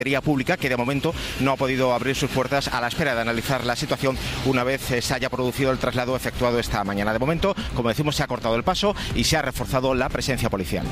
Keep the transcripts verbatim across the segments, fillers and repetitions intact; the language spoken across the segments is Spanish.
Pública, que de momento no ha podido abrir sus puertas a la espera de analizar la situación una vez se haya producido el traslado efectuado esta mañana. De momento, como decimos, se ha cortado el paso y se ha reforzado la presencia policial.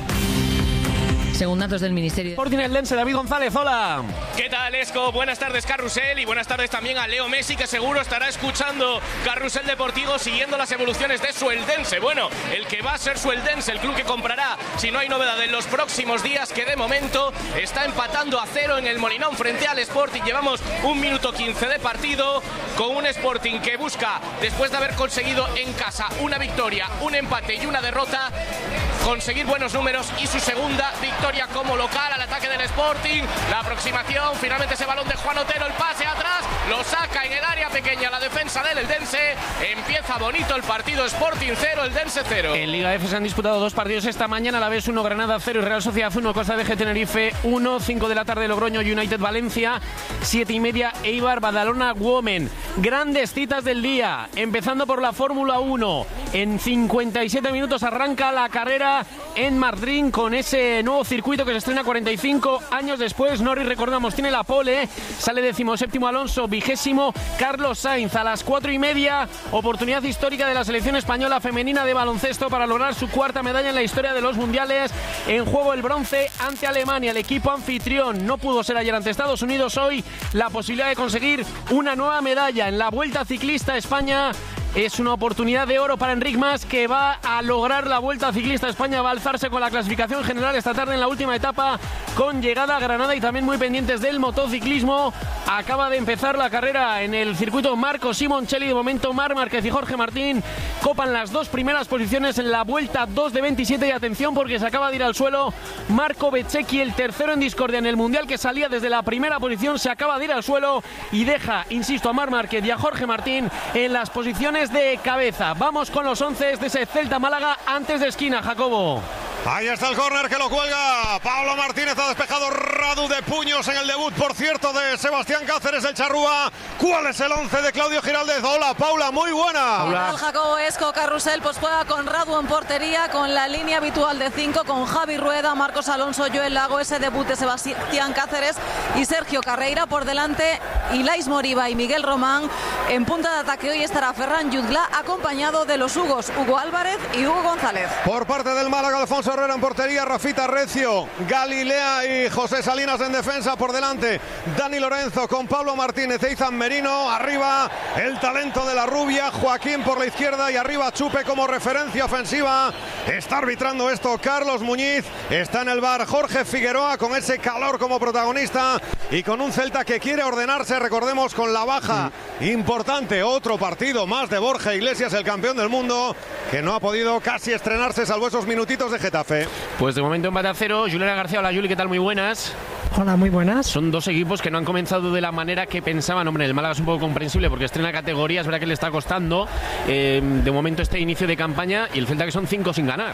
Según datos del Ministerio Sporting Eldense, David González, hola. ¿Qué tal, Esco? Buenas tardes, Carrusel, y buenas tardes también a Leo Messi, que seguro estará escuchando Carrusel Deportivo siguiendo las evoluciones de su Eldense. Bueno, el que va a ser su Eldense, el club que comprará, si no hay novedad en los próximos días, que de momento está empatando a cero en el Molinón frente al Sporting. Llevamos un minuto quince de partido con un Sporting que busca, después de haber conseguido en casa una victoria, un empate y una derrota, conseguir buenos números y su segunda victoria como local al ataque del Sporting. La aproximación, finalmente ese balón de Juan Otero, el pase atrás, lo saca en el área pequeña la defensa del Eldense. Empieza bonito el partido, Sporting cero, Eldense cero. En Liga F se han disputado dos partidos esta mañana, a la vez uno, Granada cero y Real Sociedad uno, Costa de G Tenerife uno, cinco de la tarde Logroño United Valencia, siete y media Eibar Badalona Women. Grandes citas del día, empezando por la Fórmula uno. En cincuenta y siete minutos arranca la carrera en Madrid con ese nuevo circuito que se estrena cuarenta y cinco años después. Norris, recordamos, tiene la pole, sale decimoséptimo Alonso, vigésimo Carlos Sainz. A las cuatro y media, oportunidad histórica de la selección española femenina de baloncesto para lograr su cuarta medalla en la historia de los mundiales. En juego el bronce ante Alemania, el equipo anfitrión. No pudo ser ayer ante Estados Unidos, hoy la posibilidad de conseguir una nueva medalla en la Vuelta Ciclista a España. Es una oportunidad de oro para Enric Mas, que va a lograr la Vuelta Ciclista a España, va a alzarse con la clasificación general esta tarde en la última etapa, con llegada a Granada, y también muy pendientes del motociclismo. Acaba de empezar la carrera en el circuito Marco Simoncelli. De momento Marc Márquez y Jorge Martín copan las dos primeras posiciones en la Vuelta dos de veintisiete, y atención porque se acaba de ir al suelo Marco Bezzecchi, el tercero en discordia en el Mundial, que salía desde la primera posición, se acaba de ir al suelo y deja, insisto, a Marc Márquez y a Jorge Martín en las posiciones de cabeza. Vamos con los once de ese Celta Málaga antes de esquina, Jacobo. Ahí está el córner que lo cuelga Pablo Martínez, ha despejado Radu de puños en el debut, por cierto, de Sebastián Cáceres, el charrúa. ¿Cuál es el once de Claudio Giraldez? Hola, Paula, muy buena. Hola, Jacobo. Esco Carrusel, pues juega con Radu en portería, con la línea habitual de cinco, con Javi Rueda, Marcos Alonso, Joel Lago, ese debut de Sebastián Cáceres y Sergio Carreira por delante, Ilais Moriba y Miguel Román. En punta de ataque hoy estará Ferran Jutgla, acompañado de los Hugos, Hugo Álvarez y Hugo González. Por parte del Málaga, Alfonso Herrera en portería, Rafita Recio, Galilea y José Salinas en defensa. Por delante Dani Lorenzo con Pablo Martínez e Izan Merino. Arriba el talento de la rubia, Joaquín por la izquierda, y arriba Chupe como referencia ofensiva. Está arbitrando esto Carlos Muñiz, está en el bar Jorge Figueroa con ese calor como protagonista y con un Celta que quiere ordenarse, recordemos, con la baja mm. importante. Otro partido más de Borja Iglesias, el campeón del mundo, que no ha podido casi estrenarse salvo esos minutitos de Getafe. Pues de momento empate a cero. Juliana García, hola Juli, ¿qué tal? Muy buenas. Hola, muy buenas. Son dos equipos que no han comenzado de la manera que pensaban. Hombre, el Málaga es un poco comprensible porque estrena categoría, es verdad que le está costando eh, de momento este inicio de campaña, y el Celta que son cinco sin ganar.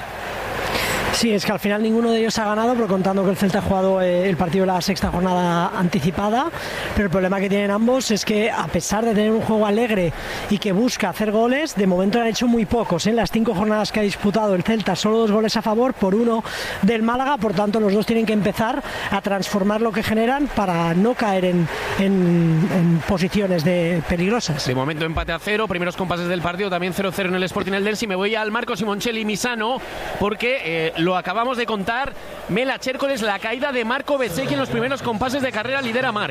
Sí, es que al final ninguno de ellos ha ganado, pero contando que el Celta ha jugado eh, el partido de la sexta jornada anticipada. Pero el problema que tienen ambos es que, a pesar de tener un juego alegre y que busca hacer goles, de momento han hecho muy pocos. En ¿eh? las cinco jornadas que ha disputado el Celta, solo dos goles a favor por uno del Málaga. Por tanto, los dos tienen que empezar a transformar lo que generan para no caer en, en, en posiciones de peligrosas. De momento empate a cero, primeros compases del partido, también cero cero en el Sporting Eldense. Y me voy al Marco Simoncelli Misano porque eh, lo acabamos de contar. Mela Chércoles, la caída de Marco Bezzecchi en los primeros compases de carrera, lidera Marc.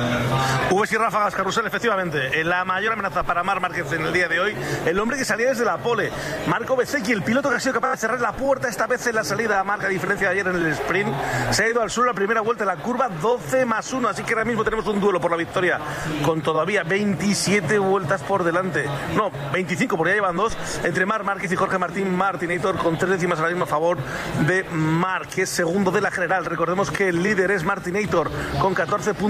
V y ráfagas, Carrusel, efectivamente. La mayor amenaza para Marc Márquez en el día de hoy, el hombre que salía desde la pole, Marco Bezzecchi, el piloto que ha sido capaz de cerrar la puerta esta vez en la salida a Marc, a diferencia de ayer en el sprint. Se ha ido al sur la primera vuelta de la curva, doce más uno, así que ahora mismo tenemos un duelo por la victoria con todavía veintisiete vueltas por delante. No, veinticinco, porque ya llevan dos, entre Marc Márquez y Jorge Martín Martinator, con tres décimas ahora mismo a favor de Marc, que es segundo de la general. Recordemos que el líder es Martinator con catorce puntos de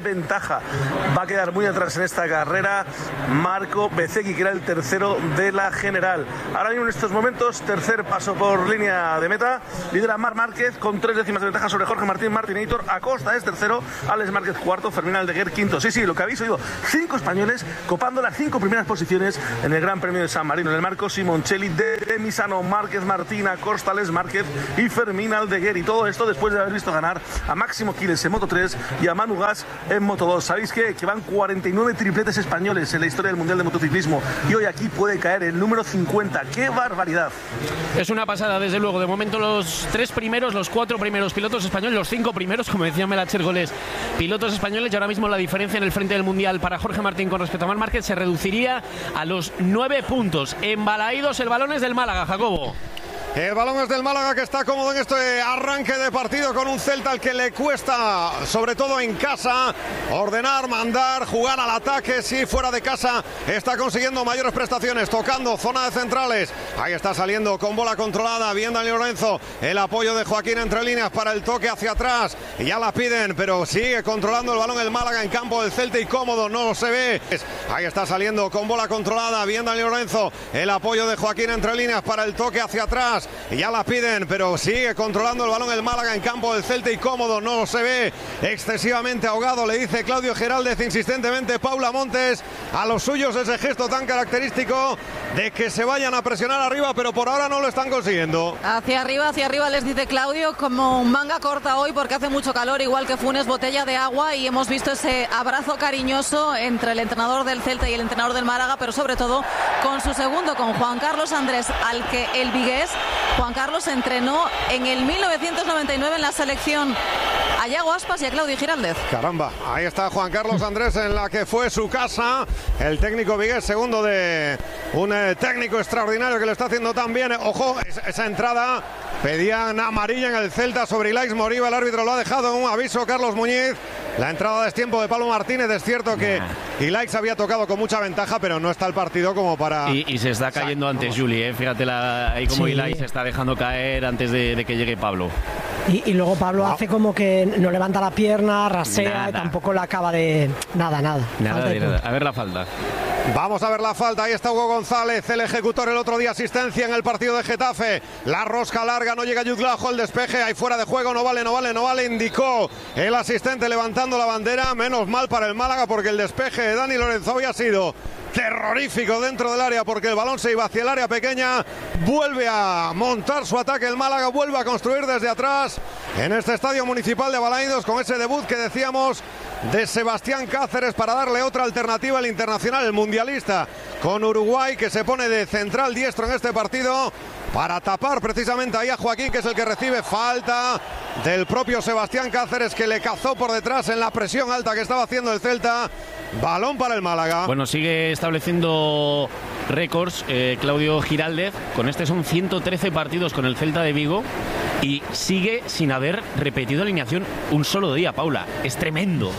ventaja. Va a quedar muy atrás en esta carrera Marco Bezzecchi, que era el tercero de la general. Ahora mismo en estos momentos, tercer paso por línea de meta, lidera Marc Márquez con tres décimas de ventaja sobre Jorge Martín Martinator. Acosta es tercero, Alex Márquez cuarto, Fermín Aldeguer quinto. Sí, sí, lo que habéis oído, cinco españoles copando las cinco primeras posiciones en el Gran Premio de San Marino. En el marco Simoncelli, de Misano, Márquez, Martín, Acosta, Alex Márquez y Fermín Aldeguer. Y todo esto después de haber visto ganar a Máximo Quiles en Moto tres y a Manu Gas en Moto dos. ¿Sabéis qué? Que van cuarenta y nueve tripletes españoles en la historia del Mundial de Motociclismo y hoy aquí puede caer el número cincuenta. ¡Qué barbaridad! Es una pasada, desde luego. De momento los tres primeros, los cuatro primeros pilotos españoles, los cinco primeros, como decía Mela Chergoles, pilotos españoles, y ahora mismo la diferencia en el frente del Mundial para Jorge Martín con respecto a Marc Márquez se reduciría a los nueve puntos. Embalaídos, el balón es del Málaga, Jacobo. El balón es del Málaga, que está cómodo en este arranque de partido con un Celta al que le cuesta, sobre todo en casa, ordenar, mandar, jugar al ataque. Sí, fuera de casa está consiguiendo mayores prestaciones, tocando zona de centrales. Ahí está saliendo con bola controlada, bien Dani Lorenzo. El apoyo de Joaquín entre líneas para el toque hacia atrás. Y ya la piden, pero sigue controlando el balón el Málaga en campo del Celta y cómodo, no se ve. Ahí está saliendo con bola controlada, bien Dani Lorenzo. El apoyo de Joaquín entre líneas para el toque hacia atrás. Y ya la piden, pero sigue controlando el balón el Málaga en campo del Celta y cómodo, no se ve, excesivamente ahogado, le dice Claudio Giraldez insistentemente Paula Montes a los suyos, ese gesto tan característico de que se vayan a presionar arriba, pero por ahora no lo están consiguiendo. Hacia arriba, hacia arriba les dice Claudio, como manga corta hoy porque hace mucho calor, igual que Funes, botella de agua, y hemos visto ese abrazo cariñoso entre el entrenador del Celta y el entrenador del Málaga, pero sobre todo con su segundo, con Juan Carlos Andrés, al que el vigués Juan Carlos entrenó en el mil novecientos noventa y nueve en la selección a Yago Aspas y a Claudio Giraldez. Caramba, ahí está Juan Carlos Andrés en la que fue su casa, el técnico vigués, segundo de un eh, técnico extraordinario que lo está haciendo tan bien. Ojo, esa, esa entrada, pedían amarilla en el Celta sobre Ilaix Moriba, el árbitro lo ha dejado en un aviso, Carlos Muñiz. La entrada de tiempo de Pablo Martínez, es cierto que Ilaix había tocado con mucha ventaja, pero no está el partido como para... Y, y se está cayendo o sea, antes Juli, ¿eh? Fíjate la, ahí como sí. Ilaix se está dejando caer antes de, de que llegue Pablo. Y, y luego Pablo wow. hace como que no levanta la pierna, rasea nada. Y tampoco la acaba de... Nada, nada. Nada, de nada. A ver la falta. Vamos a ver la falta, ahí está Hugo González, el ejecutor, el otro día asistencia en el partido de Getafe. La rosca larga, no llega Yuzlajo, el despeje, ahí fuera de juego, no vale, no vale, no vale, indicó el asistente levantando la bandera. Menos mal para el Málaga porque el despeje de Dani Lorenzo había sido terrorífico dentro del área, porque el balón se iba hacia el área pequeña. Vuelve a montar su ataque el Málaga, vuelve a construir desde atrás en este estadio municipal de Balaídos, con ese debut que decíamos de Sebastián Cáceres para darle otra alternativa al internacional, el mundialista, con Uruguay, que se pone de central diestro en este partido para tapar precisamente ahí a Joaquín, que es el que recibe falta del propio Sebastián Cáceres, que le cazó por detrás en la presión alta que estaba haciendo el Celta. Balón para el Málaga. Bueno, sigue estableciendo récords eh, Claudio Giraldez. Con este son ciento trece partidos con el Celta de Vigo y sigue sin haber repetido alineación un solo día, Paula. Es tremendo.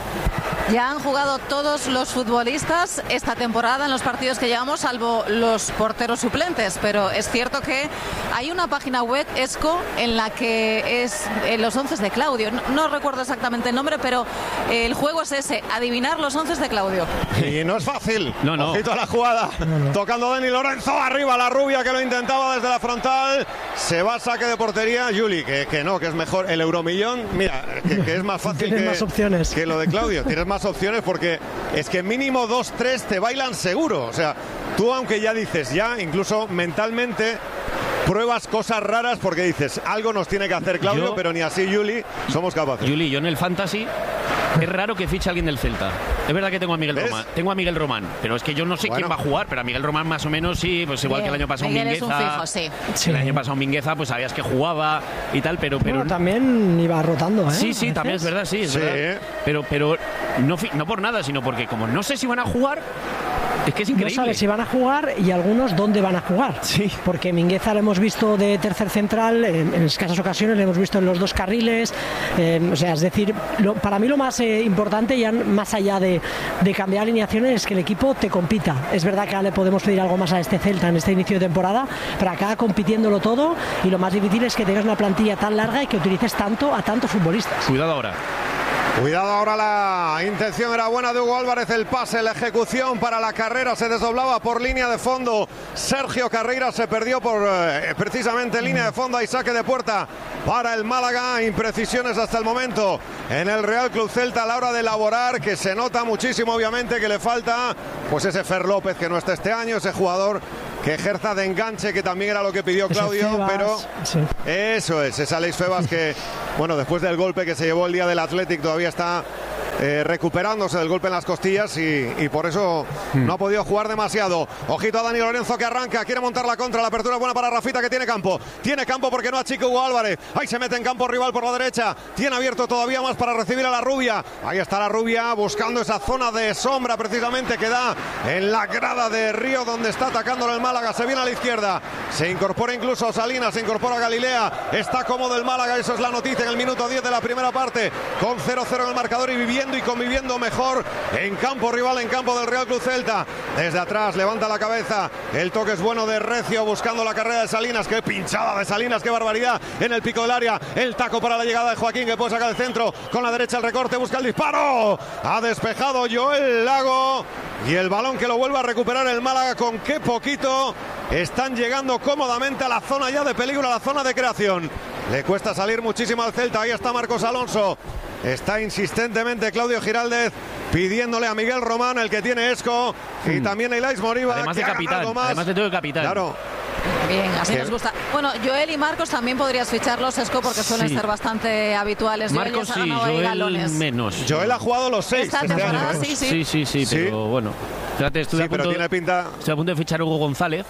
Ya han jugado todos los futbolistas esta temporada en los partidos que llevamos, salvo los porteros suplentes, pero es cierto que hay una página web, ESCO, en la que es en los once de Claudio. No, no recuerdo exactamente el nombre, pero el juego es ese, adivinar los once de Claudio. Y no es fácil. No, no. Ojito a la jugada. No, no. Tocando Dani Lorenzo, arriba la rubia que lo intentaba desde la frontal. Se va a saque de portería. Juli, que, que no, que es mejor el euromillón. Mira, que, que es más fácil que, más opciones. que lo de Claudio. Tienes más opciones porque es que mínimo dos, tres te bailan seguro. O sea, tú aunque ya dices, ya incluso mentalmente pruebas cosas raras porque dices, algo nos tiene que hacer Claudio, yo, pero ni así, Juli, somos capaces. Juli, yo en el Fantasy es raro que fiche a alguien del Celta. Es verdad que tengo a Miguel ¿Ves? Román, tengo a Miguel Román, pero es que yo no sé bueno. quién va a jugar, pero a Miguel Román más o menos sí, pues igual Bien. que el año pasado Miguel Mingueza. Es un fijo, sí. Sí. El año pasado Mingueza, pues sabías que jugaba y tal, pero pero bueno, también iba rotando, ¿eh? Sí, sí, también es verdad, sí, es sí. verdad. Pero pero no no por nada, sino porque como no sé si van a jugar. Es que es increíble. No sabes si van a jugar y algunos dónde van a jugar. Sí. Porque Mingueza lo hemos visto de tercer central en, en escasas ocasiones, lo hemos visto en los dos carriles. Eh, o sea, es decir, lo, para mí lo más eh, importante, ya más allá de, de cambiar alineaciones, es que el equipo te compita. Es verdad que ahora le podemos pedir algo más a este Celta en este inicio de temporada, pero acá compitiéndolo todo, y lo más difícil es que tengas una plantilla tan larga y que utilices tanto a tantos futbolistas. Cuidado ahora. Cuidado ahora, la intención era buena de Hugo Álvarez, el pase, la ejecución para la carrera, se desdoblaba por línea de fondo. Sergio Carreira se perdió por eh, precisamente en línea de fondo, hay saque de puerta para el Málaga. Imprecisiones hasta el momento en el Real Club Celta a la hora de elaborar, que se nota muchísimo obviamente que le falta pues ese Fer López que no está este año, ese jugador que ejerza de enganche, que también era lo que pidió Claudio, Febas, pero sí. Eso es, es Alex Febas que, bueno, después del golpe que se llevó el día del Athletic todavía está eh, recuperándose del golpe en las costillas y, y por eso hmm. no ha podido jugar demasiado. Ojito a Dani Lorenzo que arranca, quiere montar la contra, la apertura buena para Rafita que tiene campo, tiene campo porque no achica Hugo Álvarez, ahí se mete en campo rival por la derecha, tiene abierto todavía más para recibir a la Rubia, ahí está la Rubia buscando esa zona de sombra precisamente que da en la grada de Río donde está atacando el Málaga, se viene a la izquierda, se incorpora incluso Salinas, se incorpora Galilea, está cómodo el Málaga, eso es la noticia en el minuto diez de la primera parte, con cero cero en el marcador y viviendo y conviviendo mejor en campo rival, en campo del Real Club Celta. Desde atrás levanta la cabeza, el toque es bueno de Recio buscando la carrera de Salinas, qué pinchada de Salinas, qué barbaridad en el pico del área, el taco para la llegada de Joaquín que puede sacar el centro, con la derecha el recorte, busca el disparo, ha despejado Joel Lago y el balón que lo vuelve a recuperar el Málaga, con qué poquito están llegando cómodamente a la zona ya de peligro, a la zona de creación. Le cuesta salir muchísimo al Celta, ahí está Marcos Alonso, está insistentemente Claudio Giraldez pidiéndole a Miguel Román, el que tiene Esco, y hmm. también a Ilais Moriba, además de capitán, además de todo el capitán. Claro. Bien, así nos gusta. Bueno, Joel y Marcos también podrías ficharlos, Esco, porque suelen sí. ser bastante habituales. Marcos sí, Joel menos. Joel ha jugado los seis esta este temporada, año, ¿eh? sí, sí. Sí, sí, sí, ¿Sí? pero bueno. Fíjate, estuve sí, a punto, pero tiene pinta... estuve a punto de fichar a Hugo González,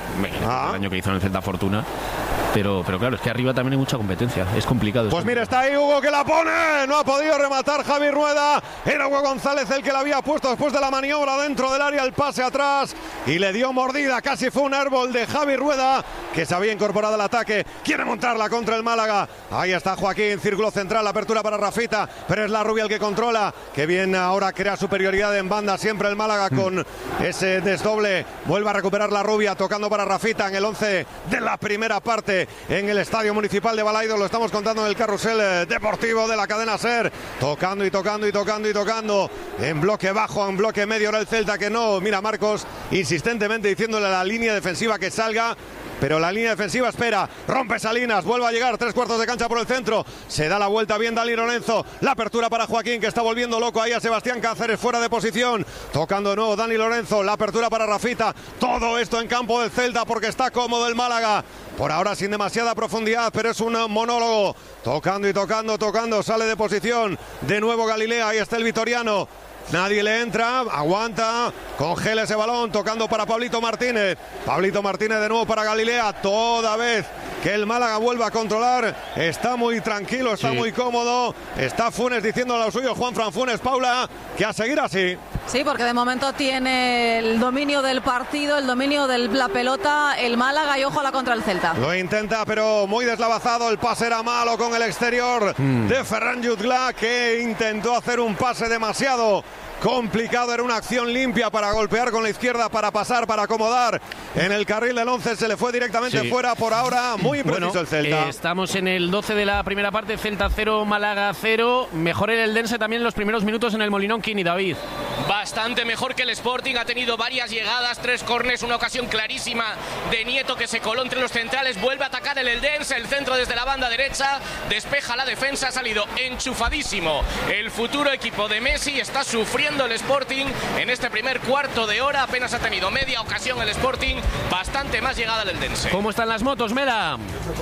ah. el año que hizo en el Celta Fortuna. Pero, pero claro, es que arriba también hay mucha competencia, es complicado. Pues mira, está ahí Hugo que la pone, no ha podido rematar Javi Rueda, era Hugo González el que la había puesto después de la maniobra dentro del área, el pase atrás y le dio mordida, casi fue un árbol de Javi Rueda que se había incorporado al ataque, quiere montarla contra el Málaga, ahí está Joaquín, círculo central, la apertura para Rafita, pero es la Rubia el que controla, que bien ahora crea superioridad en banda, siempre el Málaga con ese desdoble, vuelve a recuperar la Rubia, tocando para Rafita en el once de la primera parte, en el Estadio Municipal de Balaidos, lo estamos contando en el carrusel deportivo de la cadena SER, tocando y tocando y tocando y tocando, en bloque bajo, en bloque medio, ahora el Celta que no, mira Marcos insistentemente diciéndole a la línea defensiva que salga, pero la línea defensiva espera, rompe Salinas, vuelve a llegar, tres cuartos de cancha por el centro, se da la vuelta bien Dani Lorenzo, la apertura para Joaquín que está volviendo loco ahí a Sebastián Cáceres fuera de posición, tocando de nuevo Dani Lorenzo, la apertura para Rafita, todo esto en campo del Celta porque está cómodo el Málaga, por ahora sin demasiada profundidad, pero es un monólogo, tocando y tocando, tocando, sale de posición, de nuevo Galilea, ahí está el vitoriano, nadie le entra, aguanta, congela ese balón, tocando para Pablito Martínez, Pablito Martínez de nuevo para Galilea, toda vez que el Málaga vuelva a controlar, está muy tranquilo, está sí. muy cómodo, está Funes diciéndole a lo suyo, Juan Fran Funes, Paula, que a seguir así. Sí, porque de momento tiene el dominio del partido, el dominio de la pelota, el Málaga, y ojo a la contra el Celta. Lo intenta, pero muy deslavazado, el pase era malo con el exterior mm. de Ferran Jutgla, que intentó hacer un pase demasiado complicado, era una acción limpia para golpear con la izquierda, para pasar, para acomodar en el carril del once, se le fue directamente sí. fuera, por ahora muy impreciso bueno, el Celta. Eh, estamos en el doce de la primera parte, Celta cero, Málaga cero, mejor el Eldense también en los primeros minutos en el Molinón, Kini, David. Bastante mejor que el Sporting, ha tenido varias llegadas, tres córners, una ocasión clarísima de Nieto que se coló entre los centrales, vuelve a atacar el Eldense, el centro desde la banda derecha, despeja la defensa, ha salido enchufadísimo el futuro equipo de Messi, está sufriendo el Sporting en este primer cuarto de hora, apenas ha tenido media ocasión el Sporting, bastante más llegada el Eldense. ¿Cómo están las motos, Mela?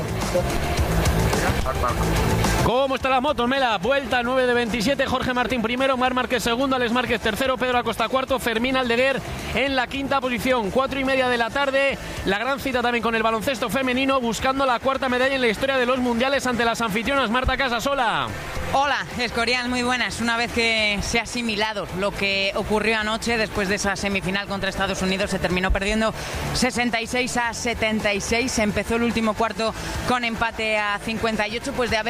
¿Cómo están las motos, Mela? Vuelta nueve de veintisiete, Jorge Martín primero, Marc Márquez segundo, Alex Márquez tercero, Pedro Acosta cuarto, Fermín Aldeguer en la quinta posición. Cuatro y media de la tarde, la gran cita también con el baloncesto femenino, buscando la cuarta medalla en la historia de los mundiales ante las anfitrionas. Marta Casasola. Hola, Escorial, muy buenas. Una vez que se ha asimilado lo que ocurrió anoche, después de esa semifinal contra Estados Unidos, se terminó perdiendo sesenta y seis a setenta y seis. Empezó el último cuarto con empate a cincuenta y ocho, pues de haber, haber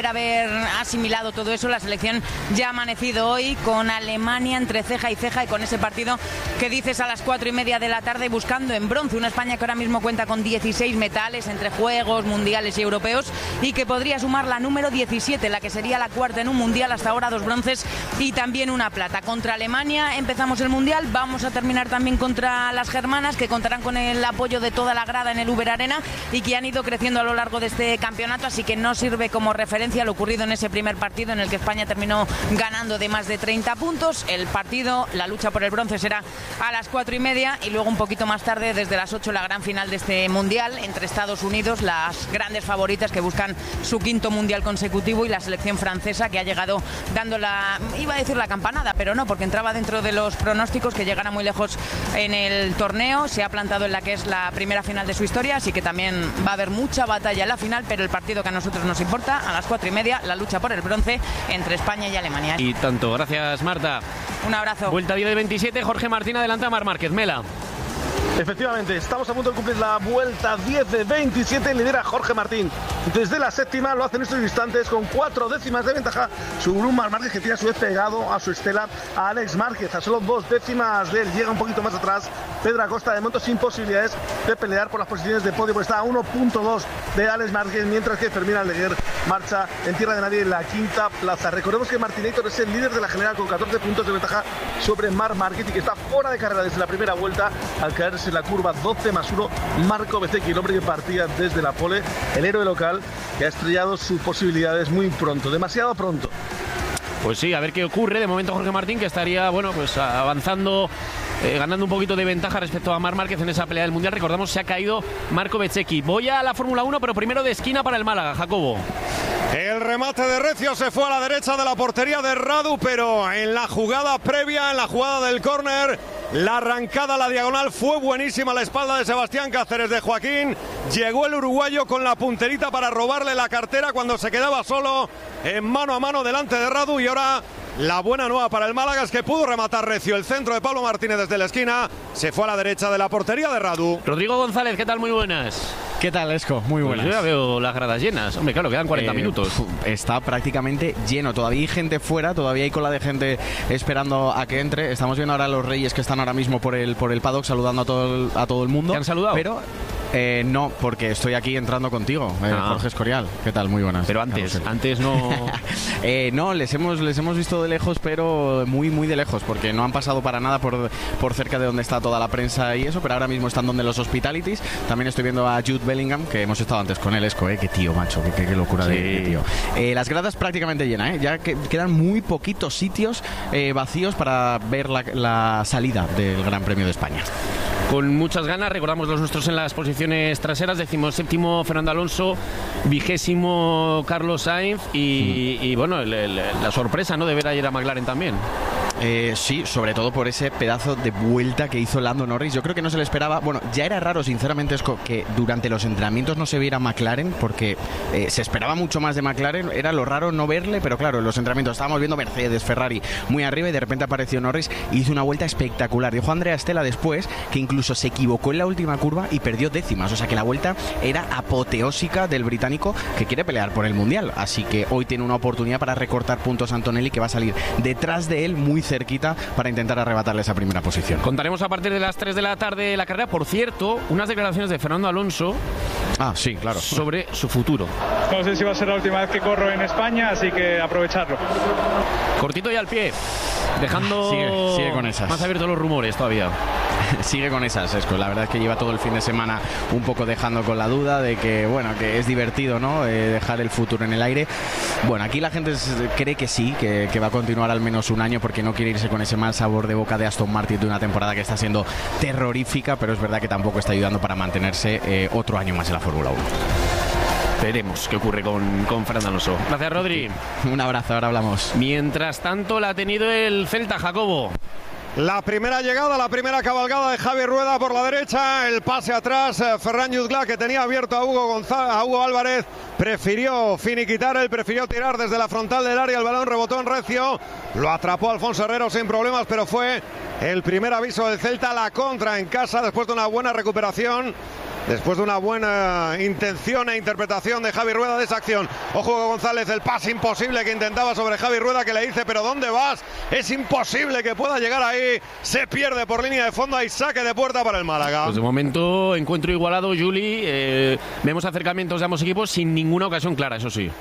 haber asimilado todo eso. La selección ya ha amanecido hoy con Alemania entre ceja y ceja y con ese partido que dices a las cuatro y media de la tarde buscando en bronce. Una España que ahora mismo cuenta con dieciséis metales entre juegos, mundiales y europeos y que podría sumar la número diecisiete, la que sería la cuarta en un mundial, hasta ahora dos bronces y también una plata. Contra Alemania empezamos el mundial, vamos a terminar también contra las germanas, que contarán con el apoyo de toda la grada en el Uber Arena y que han ido creciendo a lo largo de este campeonato, así que no sirve como referencia lo ocurrido en ese primer partido en el que España terminó ganando de más de treinta puntos. El partido, la lucha por el bronce será a las cuatro y media y luego un poquito más tarde, desde las ocho, la gran final de este mundial entre Estados Unidos, las grandes favoritas que buscan su quinto mundial consecutivo, y la selección francesa, que ha llegado dando la, iba a decir la campanada, pero no, porque entraba dentro de los pronósticos, que llegará muy lejos en el torneo, se ha plantado en la que es la primera final de su historia, así que también va a haber mucha batalla en la final, pero el partido que a nosotros nos importa, a las cuatro y media, la lucha por el bronce entre España y Alemania. Y tanto, gracias Marta. Un abrazo. Vuelta diez de veintisiete, Jorge Martín adelanta a Marc Márquez. Mela. Efectivamente, estamos a punto de cumplir la vuelta diez de veintisiete, lidera Jorge Martín. Desde la séptima lo hace en estos instantes con cuatro décimas de ventaja sobre un Marc Márquez que tiene a su vez pegado a su estela a Alex Márquez. A solo dos décimas de él, llega un poquito más atrás Pedro Acosta, de momento sin posibilidades de pelear por las posiciones de podio, porque está a uno punto dos de Alex Márquez, mientras que Fermín Aldeguer marcha en tierra de nadie en la quinta plaza. Recordemos que Martinator es el líder de la general con catorce puntos de ventaja sobre Marc Márquez y que está fuera de carrera desde la primera vuelta al caerse en la curva doce más uno Marco Bezzecchi, el hombre que partía desde la pole, el héroe local que ha estrellado sus posibilidades muy pronto, demasiado pronto. Pues sí, a ver qué ocurre. De momento Jorge Martín, que estaría, bueno, pues avanzando, eh, ganando un poquito de ventaja respecto a Marc Márquez en esa pelea del Mundial. Recordamos, se ha caído Marco Bezzecchi. Voy a la Fórmula uno, pero primero de esquina para el Málaga, Jacobo. El remate de Recio se fue a la derecha de la portería de Radu, pero en la jugada previa, en la jugada del córner, la arrancada a la diagonal fue buenísima a la espalda de Sebastián Cáceres, de Joaquín. Llegó el uruguayo con la punterita para robarle la cartera cuando se quedaba solo en mano a mano delante de Radu, y ahora la buena nueva para el Málaga es que pudo rematar Recio. El centro de Pablo Martínez desde la esquina se fue a la derecha de la portería de Radu. Rodrigo González, ¿qué tal? Muy buenas. ¿Qué tal, Esco? Muy buenas. Pues yo ya veo las gradas llenas. Hombre, claro, quedan cuarenta eh, minutos. Está prácticamente lleno. Todavía hay gente fuera, todavía hay cola de gente esperando a que entre. Estamos viendo ahora a los Reyes que están ahora mismo por el, por el paddock saludando a todo el, a todo el mundo. ¿Te han saludado? Pero eh, no, porque estoy aquí entrando contigo, eh, ah. Jorge Escorial. ¿Qué tal? Muy buenas. Pero antes, antes no... eh, no, les hemos, les hemos visto de lejos, pero muy, muy de lejos, porque no han pasado para nada por, por cerca de donde está toda la prensa y eso, pero ahora mismo están donde los hospitalities. También estoy viendo a Jude Bellingham, que hemos estado antes con él, Esco, eh, qué tío, macho, qué, qué, qué locura sí. de, de tío. Eh, las gradas prácticamente llenas, eh, ya que quedan muy poquitos sitios eh, vacíos para ver la, la salida del Gran Premio de España. Con muchas ganas, recordamos los nuestros en las posiciones traseras, decimos séptimo Fernando Alonso, vigésimo Carlos Sainz y, mm. y bueno, el, el, la sorpresa, ¿no?, de ver ayer a McLaren también. Eh, sí, sobre todo por ese pedazo de vuelta que hizo Lando Norris. Yo creo que no se le esperaba. Bueno, ya era raro, sinceramente, Esco, que durante los entrenamientos no se viera McLaren, porque eh, se esperaba mucho más de McLaren. Era lo raro no verle, pero claro, en los entrenamientos estábamos viendo Mercedes, Ferrari muy arriba, y de repente apareció Norris y hizo una vuelta espectacular. Dijo Andrea Stella después que incluso se equivocó en la última curva y perdió décimas. O sea que la vuelta era apoteósica del británico, que quiere pelear por el Mundial. Así que hoy tiene una oportunidad para recortar puntos a Antonelli, que va a salir detrás de él muy cerquita para intentar arrebatarle esa primera posición. Contaremos a partir de las tres de la tarde la carrera. Por cierto, unas declaraciones de Fernando Alonso ah, sí, claro. sobre su futuro. No sé si va a ser la última vez que corro en España, así que aprovecharlo. Cortito y al pie, dejando sigue, sigue con esas. más abiertos los rumores todavía. Sigue con esas, Esco. La verdad es que lleva todo el fin de semana un poco dejando con la duda de que, bueno, que es divertido, ¿no?, eh, dejar el futuro en el aire. Bueno, aquí la gente cree que sí, que, que va a continuar al menos un año, porque no quiere irse con ese mal sabor de boca de Aston Martin de una temporada que está siendo terrorífica, pero es verdad que tampoco está ayudando para mantenerse eh, otro año más en la Fórmula uno. Veremos qué ocurre con, con Fernando Alonso. Gracias, Rodri. Un abrazo, ahora hablamos. Mientras tanto, la ha tenido el Celta, Jacobo. La primera llegada, la primera cabalgada de Javi Rueda por la derecha, el pase atrás, eh, Ferran Jutgla, que tenía abierto a Hugo, González, a Hugo Álvarez, prefirió finiquitar, él prefirió tirar desde la frontal del área, el balón rebotó en Recio, lo atrapó Alfonso Herrero sin problemas, pero fue el primer aviso del Celta, la contra en casa después de una buena recuperación después de una buena intención e interpretación de Javi Rueda de esa acción. Ojo con González, el pase imposible que intentaba sobre Javi Rueda, que le dice, pero ¿dónde vas? Es imposible que pueda llegar ahí. Se pierde por línea de fondo, hay saque de puerta para el Málaga. Pues de momento, encuentro igualado, Juli. Eh, vemos acercamientos de ambos equipos sin ninguna ocasión clara, eso sí.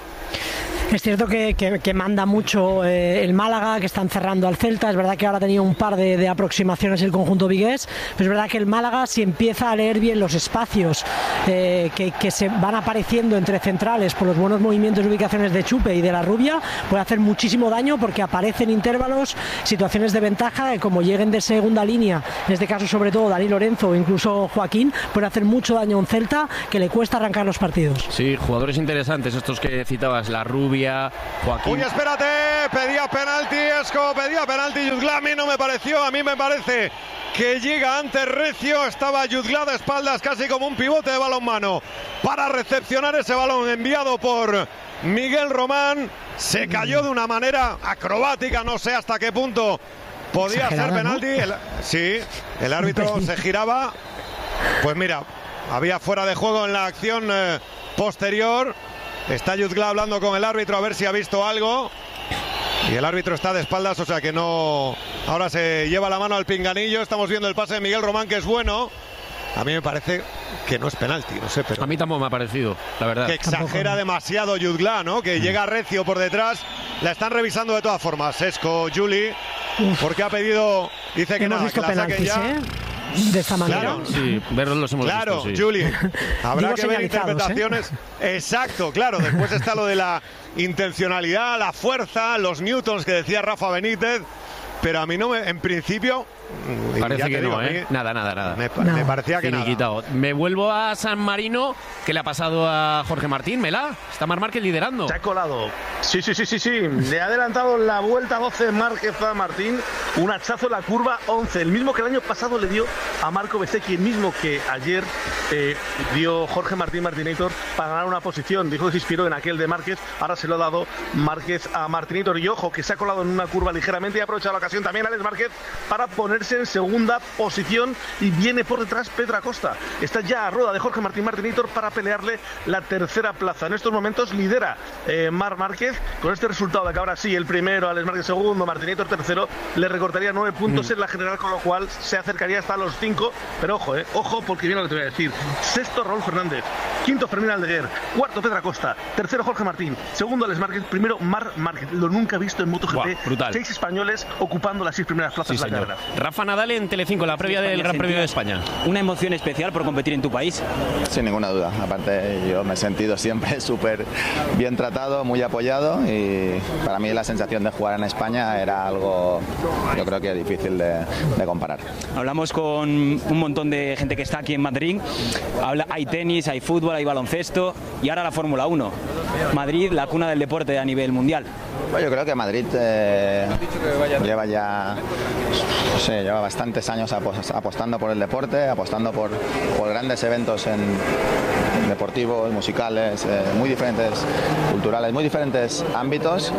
Es cierto que, que, que manda mucho eh, el Málaga, que están cerrando al Celta. Es verdad que ahora ha tenido un par de, de aproximaciones el conjunto vigués, pero es verdad que el Málaga, si empieza a leer bien los espacios eh, que, que se van apareciendo entre centrales por los buenos movimientos y ubicaciones de Chupe y de la Rubia, puede hacer muchísimo daño, porque aparecen intervalos, situaciones de ventaja, que como lleguen de segunda línea, en este caso sobre todo Dani Lorenzo o incluso Joaquín, puede hacer mucho daño a un Celta que le cuesta arrancar los partidos. Sí, jugadores interesantes estos que citabas, la Rubia, Joaquín. Uy, espérate, pedía penalti Esco, pedía penalti Yuzglá. A mí no me pareció, a mí me parece que llega antes recio. Estaba Yuzglá de espaldas, casi como un pivote de balonmano, para recepcionar ese balón enviado por Miguel Román. Se cayó de una manera acrobática, no sé hasta qué punto podía ser penalti, ¿no? el, sí, el árbitro se giraba. Pues mira, había fuera de juego en la acción eh, posterior. Está Yuzglá hablando con el árbitro a ver si ha visto algo, y el árbitro está de espaldas, o sea que no. Ahora se lleva la mano al pinganillo. Estamos viendo el pase de Miguel Román, que es bueno. A mí me parece que no es penalti, no sé, pero a mí tampoco me ha parecido, la verdad. Que exagera demasiado Yuzglá, ¿no? Que mm. llega recio por detrás. La están revisando de todas formas. Esco, Juli, porque ha pedido, dice que hemos nada, visto que la penaltis, ya. ¿eh? De esta manera. Claro, sí, verlos los hemos claro, visto, sí. Juli, habrá Digo que ver interpretaciones. ¿eh? Exacto, claro. Después está lo de la intencionalidad, la fuerza, los newtons que decía Rafa Benítez. Pero a mí no me, en principio, parece que digo, no, ¿eh? Nada, nada, nada. Me, no. me parecía que nada. Quitado. Me vuelvo a San Marino, que le ha pasado a Jorge Martín. Mela, está Marc Márquez liderando. Se ha colado. Sí, sí, sí, sí, sí. Le ha adelantado la vuelta doce Márquez a Martín. Un hachazo en la curva once. El mismo que el año pasado le dio a Marco Bezzecchi, el mismo que ayer eh, dio Jorge Martín Martinator para ganar una posición. Dijo que se inspiró en aquel de Márquez. Ahora se lo ha dado Márquez a Martinator. Y ojo, que se ha colado en una curva ligeramente y ha aprovechado la ocasión también Alex Márquez para ponerse en segunda posición, y viene por detrás Pedro Acosta. Está ya a rueda de Jorge Martín Martinator para pelearle la tercera plaza. En estos momentos lidera eh, Marc Márquez con este resultado de que ahora sí, el primero, Alex Márquez segundo, Martinator tercero, le recortaría nueve puntos mm. en la general, con lo cual se acercaría hasta los cinco. Pero ojo, eh, ojo, porque viene lo que te voy a decir. Sexto Raúl Fernández, quinto Fermín Aldeguer, cuarto Pedro Acosta, tercero Jorge Martín, segundo Alex Márquez, primero Marc Márquez. Lo nunca visto en MotoGP. Wow, brutal. Seis españoles ocupando las seis primeras plazas sí, de la carrera. Rafa Nadal en Telecinco, la previa del Gran Premio de España. ¿Una emoción especial por competir en tu país? Sin ninguna duda. Aparte, yo me he sentido siempre súper bien tratado, muy apoyado, y para mí la sensación de jugar en España era algo, yo creo que difícil de, de comparar. Hablamos con un montón de gente que está aquí en Madrid. Habla, hay tenis, hay fútbol, hay baloncesto y ahora la Fórmula uno. Madrid, la cuna del deporte a nivel mundial. Bueno, yo creo que Madrid eh, lleva ya, no sé, lleva bastantes años apostando por el deporte, apostando por, por grandes eventos en, en deportivos, musicales, eh, muy diferentes, culturales, muy diferentes ámbitos,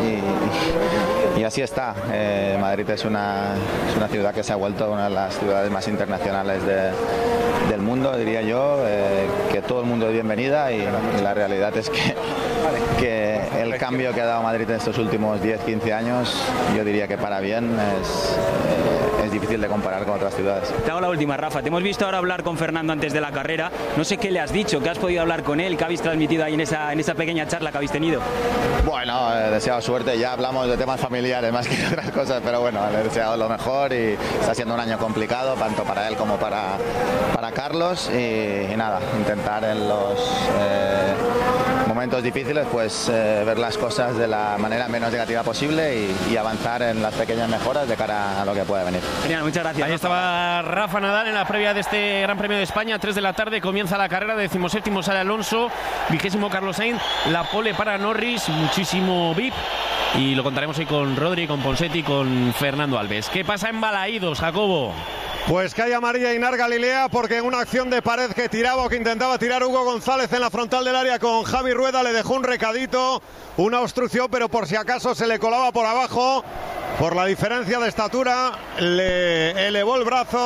y, y así está. Eh, Madrid es una, es una ciudad que se ha vuelto una de las ciudades más internacionales de, del mundo, diría yo, eh, que todo el mundo es bienvenida, y, y la realidad es que, que el cambio que ha dado Madrid en estos últimos diez, quince años, yo diría que para bien es, eh, es difícil de comparar con otras ciudades. Te hago la última, Rafa. Te hemos visto ahora hablar con Fernando antes de la carrera. No sé qué le has dicho, qué has podido hablar con él, qué habéis transmitido ahí en esa, en esa pequeña charla que habéis tenido. Bueno, he deseado suerte. Ya hablamos de temas familiares más que de otras cosas, pero bueno, le he deseado lo mejor, y está siendo un año complicado, tanto para él como para, para Carlos, y, y nada, intentar en los eh, momentos difíciles pues eh, ver las cosas de la manera menos negativa posible, y, y avanzar en las pequeñas mejoras de cara a lo que puede venir. Genial, muchas gracias. Ahí Rafa. estaba Rafa Nadal en la previa de este Gran Premio de España. tres de la tarde comienza la carrera, decimoséptimo sale Alonso, vigésimo Carlos Sainz, la pole para Norris, muchísimo V I P, y lo contaremos hoy con Rodri, con Ponsetti, con Fernando Alves. ¿Qué pasa en Balaídos, Jacobo? Pues cae amarilla Inar Galilea, porque en una acción de pared que tiraba o que intentaba tirar Hugo González en la frontal del área con Javi Rueda, le dejó un recadito, una obstrucción, pero por si acaso se le colaba por abajo, por la diferencia de estatura, le elevó el brazo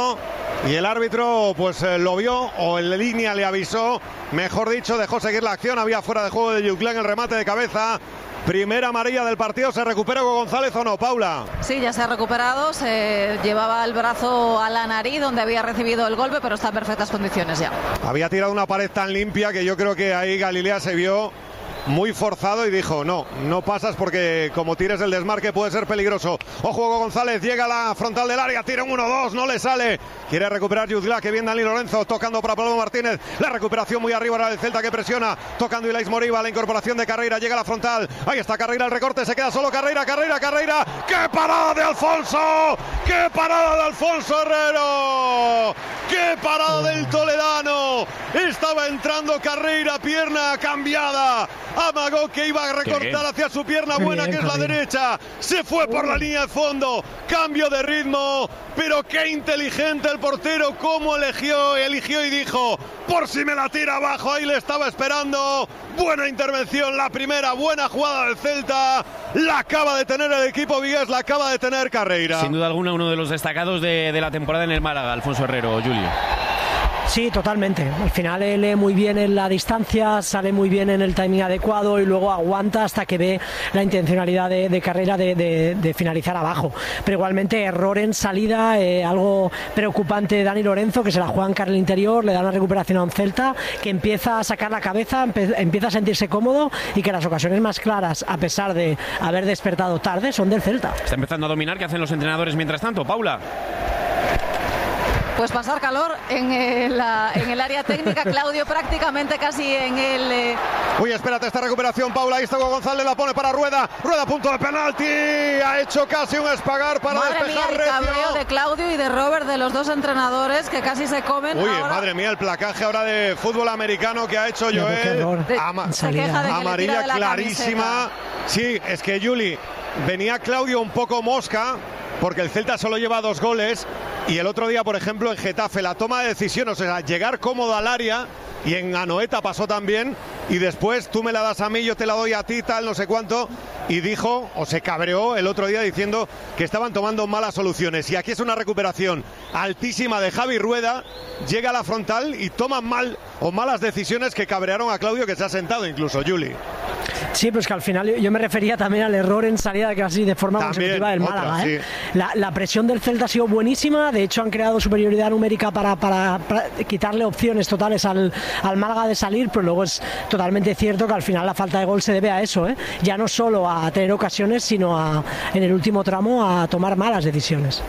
y el árbitro pues eh, lo vio, o en línea le avisó, mejor dicho, dejó seguir la acción. Había fuera de juego de Jutgla en el remate de cabeza. Primera amarilla del partido. ¿Se recupera Hugo González o no, Paula? Sí, ya se ha recuperado. Se llevaba el brazo a la nariz donde había recibido el golpe, pero está en perfectas condiciones ya. Había tirado una pared tan limpia que yo creo que ahí Galilea se vio muy forzado y dijo, no, no pasas porque como tires el desmarque puede ser peligroso. Ojo, Hugo González llega a la frontal del área, tira un uno dos, no le sale. Quiere recuperar Jutgla, que bien Dani Lorenzo, tocando para Pablo Martínez. La recuperación muy arriba era del Celta, que presiona, tocando Ilais Moriba, la incorporación de Carreira, llega a la frontal. Ahí está Carreira, el recorte, se queda solo Carreira, Carreira, Carreira. ¡Qué parada de Alfonso! ¡Qué parada de Alfonso Herrero! ¡Qué parada del toledano! Estaba entrando Carreira, pierna cambiada. Amagó que iba a recortar hacia su pierna buena, que es la derecha. Se fue por la línea de fondo. Cambio de ritmo. Pero qué inteligente el portero. Cómo eligió, eligió y dijo, por si me la tira abajo. Ahí le estaba esperando. Buena intervención, la primera. Buena jugada del Celta. La acaba de tener el equipo vigués. La acaba de tener Carreira. Sin duda alguna, uno de los destacados de, de la temporada en el Málaga, Alfonso Herrero. Julio. Sí, totalmente. Al final él lee muy bien en la distancia, sale muy bien en el timing adecuado y luego aguanta hasta que ve la intencionalidad de, de Carreira de, de, de finalizar abajo. Pero igualmente error en salida, eh, algo preocupante. Dani Lorenzo, que se la juega en cara al interior, le da una recuperación a un Celta que empieza a sacar la cabeza, empe- empieza a sentirse cómodo y que las ocasiones más claras, a pesar de haber despertado tarde, son del Celta. Está empezando a dominar. ¿Qué hacen los entrenadores mientras tanto, Paula? Pues pasar calor en el, la, en el área técnica. Claudio prácticamente casi en el... Eh... Uy, espérate esta recuperación, Paula. Ahí está Hugo González, la pone para Rueda. Rueda, punto de penalti. Ha hecho casi un espagar para madre despejar mía, el cabreo de Claudio y de Robert, de los dos entrenadores, que casi se comen. Uy, ahora... madre mía, el placaje ahora de fútbol americano que ha hecho Joel. De, Ama- se queja de que amarilla le tira de la clarísima. camiseta. Sí, es que Juli, venía Claudio un poco mosca, porque el Celta solo lleva dos goles. Y el otro día, por ejemplo, en Getafe, la toma de decisiones, o sea, llegar cómodo al área, y en Anoeta pasó también, y después tú me la das a mí, yo te la doy a ti, tal, no sé cuánto, y dijo, o se cabreó el otro día diciendo que estaban tomando malas soluciones. Y aquí es una recuperación altísima de Javi Rueda, llega a la frontal y toman mal o malas decisiones que cabrearon a Claudio, que se ha sentado incluso, Juli. Sí, pues que al final yo me refería también al error en salida casi de forma También, consecutiva del otra, Málaga. ¿eh? sí. la, la presión del Celta ha sido buenísima, de hecho han creado superioridad numérica para, para, para quitarle opciones totales al, al Málaga de salir, pero luego es totalmente cierto que al final la falta de gol se debe a eso, ¿eh? Ya no solo a tener ocasiones, sino a, en el último tramo a tomar malas decisiones.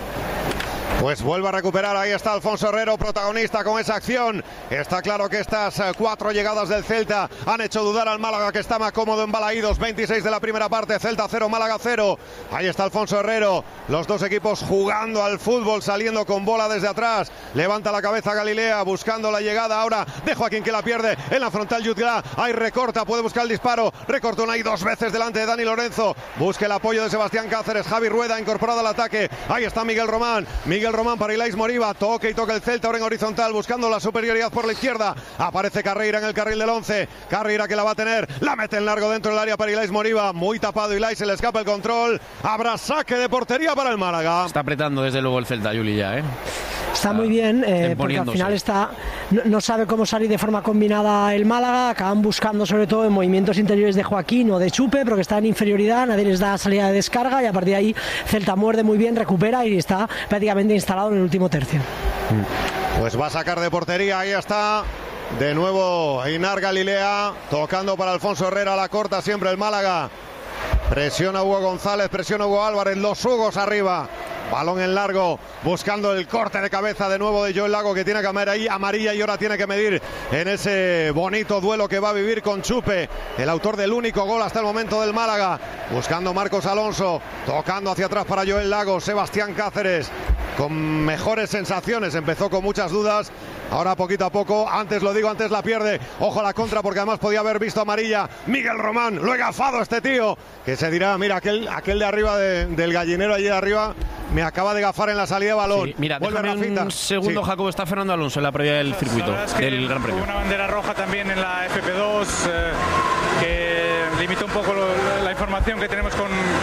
Pues vuelve a recuperar, ahí está Alfonso Herrero, protagonista con esa acción. Está claro que estas eh, cuatro llegadas del Celta han hecho dudar al Málaga, que está más cómodo en Balaídos. veintiséis de la primera parte, Celta cero, Málaga cero. Ahí está Alfonso Herrero, los dos equipos jugando al fútbol, saliendo con bola desde atrás. Levanta la cabeza Galilea, buscando la llegada ahora de Joaquín, que la pierde en la frontal. Jutgla, ahí recorta, puede buscar el disparo. Recortó una y dos veces delante de Dani Lorenzo. Busca el apoyo de Sebastián Cáceres. Javi Rueda incorporado al ataque. Ahí está Miguel Román. Miguel Román para Ilais Moriba, toca y toca el Celta ahora en horizontal, buscando la superioridad por la izquierda. Aparece Carreira en el carril del once. Carreira que la va a tener, la mete en largo dentro del área para Ilais Moriba. Muy tapado Ilais, se le escapa el control. Habrá saque de portería para el Málaga. Está apretando desde luego el Celta, Juli, ya, ¿eh? Está muy bien, eh, porque al final está no, no sabe cómo salir de forma combinada el Málaga. Acaban buscando sobre todo en movimientos interiores de Joaquín o de Chupe, pero que está en inferioridad, nadie les da salida de descarga y a partir de ahí Celta muerde muy bien, recupera y está prácticamente instalado en el último tercio. Pues va a sacar de portería, ahí está. De nuevo Einar Galilea, tocando para Alfonso Herrera, la corta siempre el Málaga. Presiona Hugo González, presiona Hugo Álvarez, los Hugos arriba. Balón en largo, buscando el corte de cabeza de nuevo de Joel Lago, que tiene que caer ahí amarilla y ahora tiene que medir en ese bonito duelo que va a vivir con Chupe, el autor del único gol hasta el momento del Málaga. Buscando Marcos Alonso, tocando hacia atrás para Joel Lago. Sebastián Cáceres con mejores sensaciones, empezó con muchas dudas, ahora poquito a poco, antes lo digo, antes la pierde. Ojo a la contra, porque además podía haber visto amarilla Miguel Román, lo he gafado este tío, que se dirá, mira, aquel, aquel de arriba de, del gallinero allí de arriba me acaba de gafar en la salida de balón. Sí, mira, vuelve déjame Rafita. un segundo, Sí. Jacobo, está Fernando Alonso en la previa del circuito, La verdad es que del Gran Premio. hubo una bandera roja también en la F P dos eh, que limitó un poco lo, la información que tenemos con, con la estándar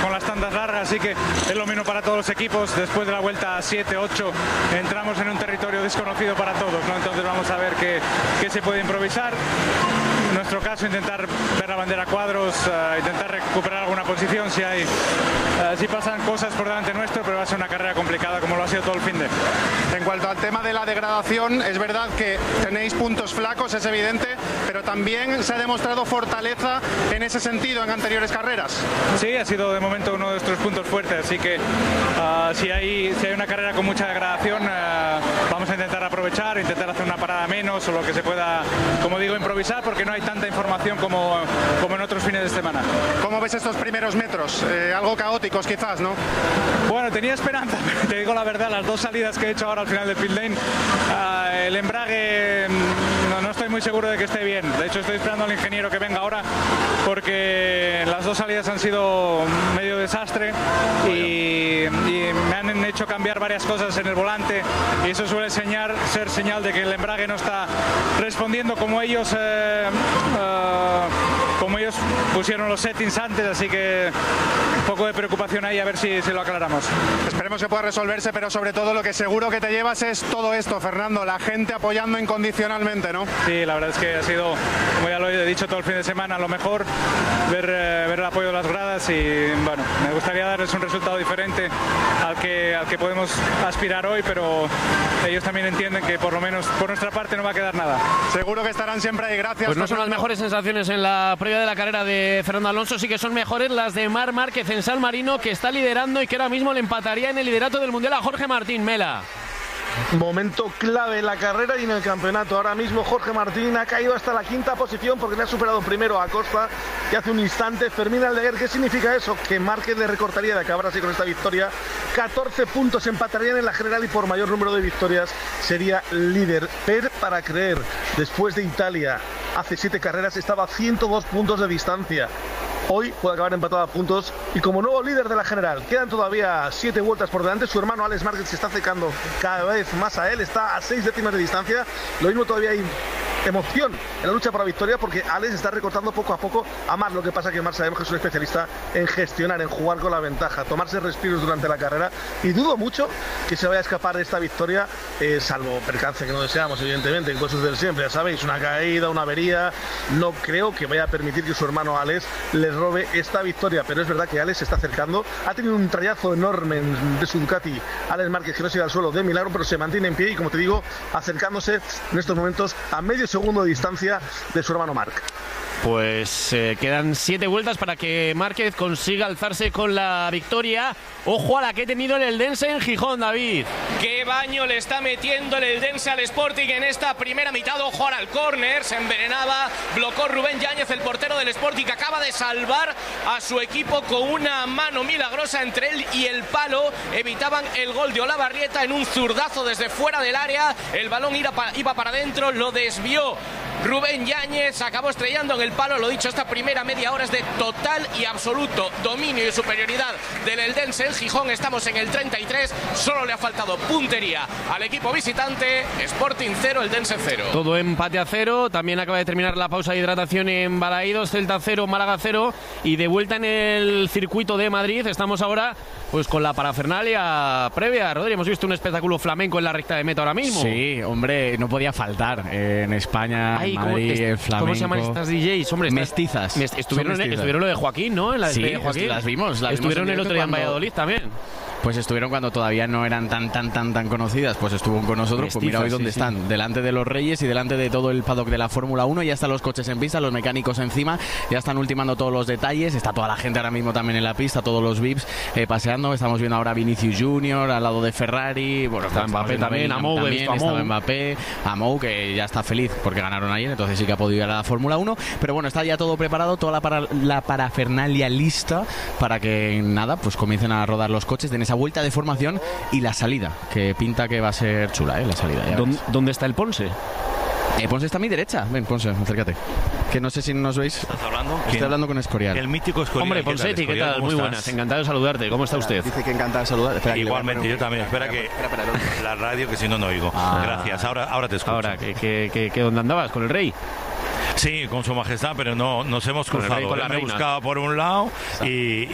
vueltas largas, así que es lo mismo para todos los equipos. Después de la vuelta siete, ocho, entramos en un territorio desconocido para todos, ¿no? Entonces vamos a ver qué, qué se puede improvisar. En nuestro caso, intentar ver la bandera a cuadros, uh, intentar recuperar alguna posición si hay, uh, si pasan cosas por delante nuestro, pero va a ser una carrera complicada como lo ha sido todo el fin de. En cuanto al tema de la degradación, es verdad que tenéis puntos flacos, es evidente, pero también se ha demostrado fortaleza en ese sentido en anteriores carreras. Sí, ha sido de momento uno de nuestros puntos fuertes, así que uh, si, hay, si hay una carrera con mucha degradación, uh, vamos a intentar aprovechar, intentar hacer una parada menos o lo que se pueda, como digo, improvisar, porque no hay tanta información como, como en otros fines de semana. ¿Cómo ves estos primeros metros? Eh, algo caóticos quizás, ¿no? Bueno, tenía esperanza, pero te digo la verdad, las dos salidas que he hecho ahora al final del pit lane, uh, el embrague no, no estoy muy seguro de que esté bien. De hecho, estoy esperando al ingeniero que venga ahora, porque las dos salidas han sido medio desastre y, y me han hecho cambiar varias cosas en el volante, y eso suele señar, ser señal de que el embrague no está respondiendo como ellos eh, uh, como ellos pusieron los settings antes, así que un poco de preocupación ahí, a ver si, si lo aclaramos. Esperemos que pueda resolverse, pero sobre todo lo que seguro que te llevas es todo esto, Fernando, la gente apoyando incondicionalmente, ¿no? Sí, la verdad es que ha sido, como ya lo he dicho todo el fin de semana, lo mejor, ver, eh, ver el apoyo de las gradas, y bueno, me gustaría darles un resultado diferente al que, al que podemos aspirar hoy, pero ellos también entienden que por lo menos por nuestra parte no va a quedar nada. Seguro que estarán siempre ahí, gracias. Pues no son las mejores sensaciones en la previa de la carrera de Fernando Alonso, sí que son mejores las de Marc Márquez en San Marino, que está liderando y que ahora mismo le empataría en el liderato del Mundial a Jorge Martín. Mela. Momento clave en la carrera y en el campeonato. Ahora mismo Jorge Martín ha caído hasta la quinta posición porque le ha superado primero a Costa y hace un instante Fermín Aldeguer. ¿Qué significa eso? Que Márquez le recortaría, de acabar así con esta victoria, catorce puntos, empatarían en la general y por mayor número de victorias sería líder. Pero para creer, después de Italia hace siete carreras estaba a ciento dos puntos de distancia. Hoy puede acabar empatado a puntos y como nuevo líder de la general quedan todavía siete vueltas por delante. Su hermano Alex Márquez se está acercando cada vez más a él, está a seis décimas de distancia. Lo mismo, todavía hay emoción en la lucha por la victoria porque Alex está recortando poco a poco a Marc. Lo que pasa que Marc sabemos que es un especialista en gestionar, en jugar con la ventaja, tomarse respiros durante la carrera, y dudo mucho que se vaya a escapar de esta victoria, eh, salvo percance que no deseamos, evidentemente, en cosas del siempre, ya sabéis, una caída, una avería. No creo que vaya a permitir que su hermano Alex le robe esta victoria, pero es verdad que Alex se está acercando. Ha tenido un trayazo enorme de su Ducati Alex Márquez, que no se llega al suelo de milagro, pero se mantiene en pie y, como te digo, acercándose en estos momentos a medio segundo de distancia de su hermano Marc. Pues eh, quedan siete vueltas para que Márquez consiga alzarse con la victoria. Ojo a la que ha tenido el Eldense en Gijón, David. Qué baño le está metiendo el Eldense al Sporting en esta primera mitad. Ojo ahora al córner, se envenenaba, blocó Rubén Yáñez, el portero del Sporting, que acaba de salvar a su equipo con una mano milagrosa entre él y el palo. Evitaban el gol de Olavarrieta en un zurdazo desde fuera del área. El balón iba para, iba para adentro, lo desvió Rubén Yáñez, acabó estrellando en el palo. Lo dicho, esta primera media hora es de total y absoluto dominio y superioridad del Eldense en Gijón. Estamos en el treinta y tres, solo le ha faltado puntería al equipo visitante. Sporting cero, Eldense cero. Todo empate a cero. También acaba de terminar la pausa de hidratación en Balaídos. Celta cero, Málaga cero, y de vuelta en el circuito de Madrid. Estamos ahora pues con la parafernalia previa. Rodri, hemos visto un espectáculo flamenco en la recta de meta ahora mismo. Sí, hombre, no podía faltar eh, en España. Ay, Madrid, ¿cómo, es, el flamenco. ¿Cómo se llaman estas D Js? Hombre, estas, mestizas. Mest estuvieron, mestizas. estuvieron lo de Joaquín, ¿no? En la sí, de Joaquín. las vimos. Las estuvieron vimos el otro día en cuando... Valladolid también. Pues estuvieron cuando todavía no eran tan tan tan tan conocidas, pues estuvo con nosotros. Mestizas, pues mira hoy dónde sí, están, sí. delante de los Reyes y delante de todo el paddock de la Fórmula uno. Ya están los coches en pista, los mecánicos encima, ya están ultimando todos los detalles. Está toda la gente ahora mismo también en la pista, todos los V I Ps eh, paseando. Estamos viendo ahora a Vinicius Junior al lado de Ferrari. Bueno, está Mbappé también, a Mou, también estaba Mbappé, a Mou, que ya está feliz porque ganaron ayer, entonces sí que ha podido ir a la Fórmula uno. Pero bueno, está ya todo preparado, toda la, para, la parafernalia lista para que nada, pues comiencen a rodar los coches, den esa vuelta de formación y la salida, que pinta que va a ser chula, ¿eh? La salida. Ya ¿Dónde, ¿Dónde está el Ponce? Eh, Ponce está a mi derecha. Ven, Ponce, acércate. Que no sé si nos veis. ¿Estás hablando? Estoy hablando con Escorial. El mítico Escorial. Hombre, Ponsetti, ¿qué tal? Muy buenas. Encantado de saludarte. ¿Cómo está usted? Dice que encantado de saludar. Espera, igualmente, yo también. Espera, espera que espera, espera, la radio, que si no, no oigo. Ah. Gracias. Ahora, ahora te escucho. Ahora, ¿qué, qué, qué, qué, ¿dónde andabas? ¿Con el Rey? Sí, con su majestad, pero no nos hemos Con el cruzado. rey, con la Él me reina. buscaba por un lado y,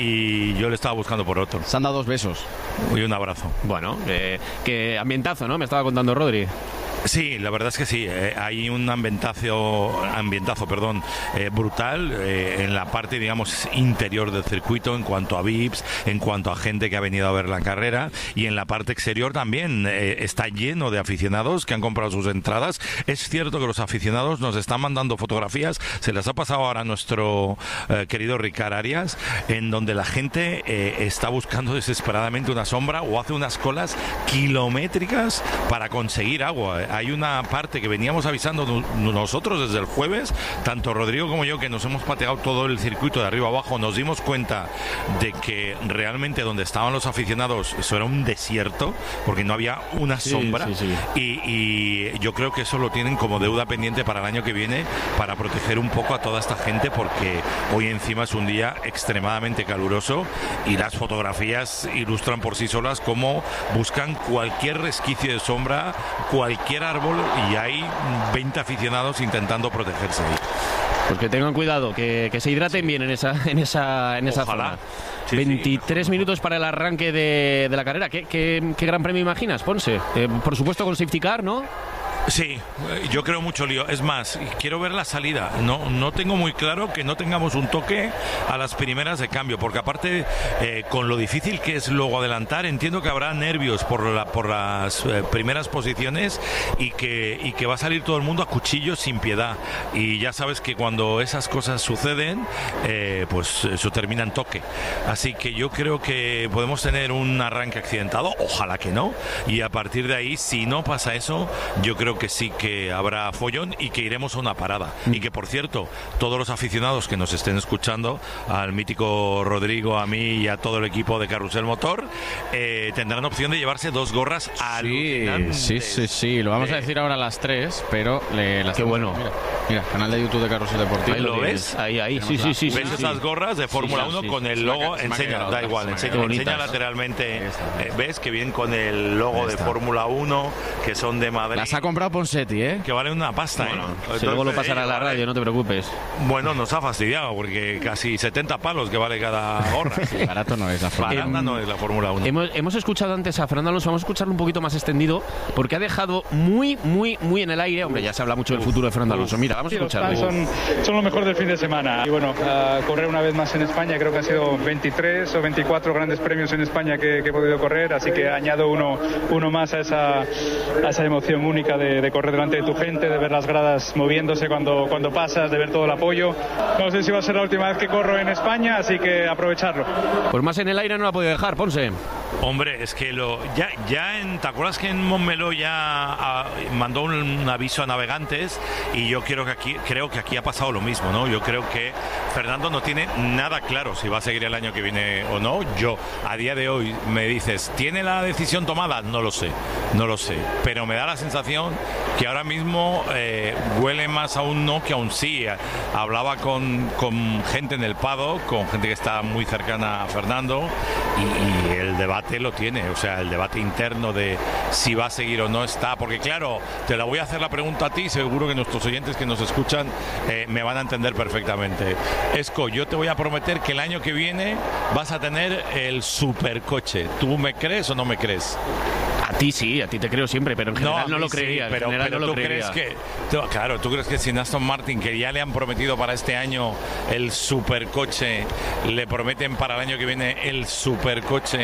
y yo le estaba buscando por otro. Se han dado dos besos. Y un abrazo. Bueno, eh, que ambientazo, ¿no? Me estaba contando Rodri. Sí, la verdad es que sí. Eh, hay un ambientazo, ambientazo perdón, eh, brutal eh, en la parte, digamos, interior del circuito en cuanto a V I Ps, en cuanto a gente que ha venido a ver la carrera, y en la parte exterior también eh, está lleno de aficionados que han comprado sus entradas. Es cierto que los aficionados nos están mandando fotografías, se las ha pasado ahora a nuestro eh, querido Ricard Arias, en donde la gente eh, está buscando desesperadamente una sombra o hace unas colas kilométricas para conseguir agua. Hay una parte que veníamos avisando nosotros desde el jueves, tanto Rodrigo como yo, que nos hemos pateado todo el circuito de arriba abajo, nos dimos cuenta de que realmente donde estaban los aficionados eso era un desierto, porque no había una Sí, sombra, sí, sí. Y, y yo creo que eso lo tienen como deuda pendiente para el año que viene, para proteger un poco a toda esta gente, porque hoy encima es un día extremadamente caluroso y las fotografías ilustran por sí solas cómo buscan cualquier resquicio de sombra, cualquier árbol, y hay veinte aficionados intentando protegerse ahí. Pues que tengan cuidado, que, que se hidraten bien en esa, en esa, en esa Ojalá. zona. Sí, veintitrés minutos para el arranque de, de la carrera. ¿Qué, qué, qué gran premio imaginas, Ponce? Eh, por supuesto con safety car, ¿no? Sí, yo creo mucho lío. Es más, quiero ver la salida. No, no tengo muy claro que no tengamos un toque a las primeras de cambio, porque aparte, eh, con lo difícil que es luego adelantar, entiendo que habrá nervios por, la, por las eh, primeras posiciones y que, y que va a salir todo el mundo a cuchillo sin piedad. Y ya sabes que cuando esas cosas suceden, eh, pues eso termina en toque. Así que yo creo que podemos tener un arranque accidentado, ojalá que no, y a partir de ahí, si no pasa eso, yo creo que sí que habrá follón y que iremos a una parada. Y que, por cierto, todos los aficionados que nos estén escuchando, al mítico Rodrigo, a mí y a todo el equipo de Carrusel Motor, eh, tendrán opción de llevarse dos gorras alucinantes. Sí, sí, sí, lo vamos a decir ahora a las tres, pero le, las Qué bueno. Mira, mira, canal de YouTube de Carrusel Deportivo. Ahí lo ves. Ahí, ahí, sí, sí, sí. ¿Ves sí, esas sí. gorras de Fórmula Sí, uno sí, con sí. el Se me ha logo? ca- se me ha Enseña, quedado da otra, igual, se me ha enseña, quedado. enseña Bonitas. lateralmente. Ahí está. Eh, ¿Ves? Que vienen con el logo Ahí de está. Fórmula uno, que son de Madrid. Las ha comprado Ponsetti, ¿eh? Que valen una pasta, Bueno, ¿eh? si Entonces, luego lo eh, pasará a la vale. radio, no te preocupes. Bueno, nos ha fastidiado porque casi setenta palos que vale cada gorra. Sí, barato no es la forma. Barata no es la Fórmula uno. Hemos, hemos escuchado antes a Fernando Alonso, vamos a escucharlo un poquito más extendido, porque ha dejado muy, muy, muy en el aire. Hombre, ya se habla mucho del futuro de Fernando Alonso. Mira, vamos a Sí, los escucharlo. fans son, son lo mejor del fin de semana. Y bueno, uh, correr una vez más en España, creo que han sido veintitrés o veinticuatro grandes premios en España que, que he podido correr, así que añado uno, uno más a esa, a esa emoción única de, de correr delante de tu gente, de ver las gradas moviéndose cuando, cuando pasas, de ver todo el apoyo. No sé si va a ser la última vez que corro en España, así que aprovecharlo. Pues más en el aire no la ha podido dejar, Ponce. Hombre, es que lo ya ya en ¿te acuerdas que en Montmeló ya ah, mandó un, un aviso a navegantes? Y yo creo que aquí creo que aquí ha pasado lo mismo, ¿no? Yo creo que Fernando no tiene nada claro si va a seguir el año que viene o no. Yo a día de hoy me dices, ¿tiene la decisión tomada? No lo sé, no lo sé, pero me da la sensación que ahora mismo eh, huele más a un no que a un sí. Hablaba con, con gente en el paddock, con gente que está muy cercana a Fernando, y, y el debate lo tiene, o sea, el debate interno de si va a seguir o no está, porque claro, te la voy a hacer la pregunta a ti, seguro que nuestros oyentes que nos escuchan eh, me van a entender perfectamente. Esco, yo te voy a prometer que el año que viene vas a tener el supercoche. ¿Tú me crees o no me crees? A ti sí, a ti te creo siempre, pero en general a no mí lo sí, creería. en pero, general pero no lo tú crees creería. que, tú- claro, tú crees que si en Aston Martin, que ya le han prometido para este año el supercoche, le prometen para el año que viene el supercoche,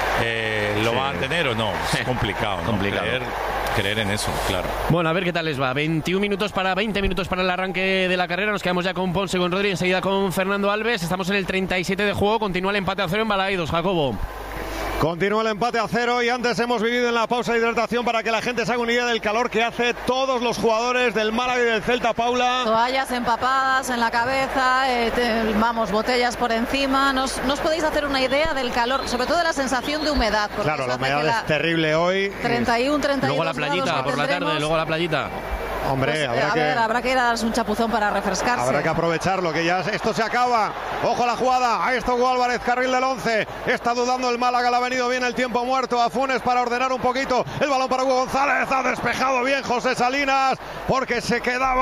eh, ¿lo Sí. van a tener o no? Es complicado, ¿no? Complicado. Creer, creer en eso, claro. Bueno, a ver qué tal les va. veintiún minutos para veinte minutos para el arranque de la carrera. Nos quedamos ya con Ponce, con Rodri, enseguida con Fernando Alves. Estamos en el treinta y siete de juego. Continúa el empate a cero en Balaídos, Jacobo. Continúa el empate a cero y antes hemos vivido en la pausa de hidratación para que la gente se haga una idea del calor que hace todos los jugadores del Málaga y del Celta, Paula. Toallas empapadas en la cabeza, eh, te- vamos, botellas por encima. ¿Nos, ¿Nos podéis hacer una idea del calor, sobre todo de la sensación de humedad? Porque Claro, eso la hace humedad que es terrible hoy. treinta y uno, treinta y dos Luego la grados playita, que por la tarde, tendremos. luego la playita. Hombre, Pues, habrá a que... ver, habrá que ir a darse un chapuzón para refrescarse. Habrá que aprovecharlo, que ya esto se acaba. Ojo la jugada. Ahí está Hugo Álvarez, carril del once. Está dudando el Málaga, le ha venido bien el tiempo muerto a Funes para ordenar un poquito. El balón para Hugo González. Ha despejado bien José Salinas porque se quedaba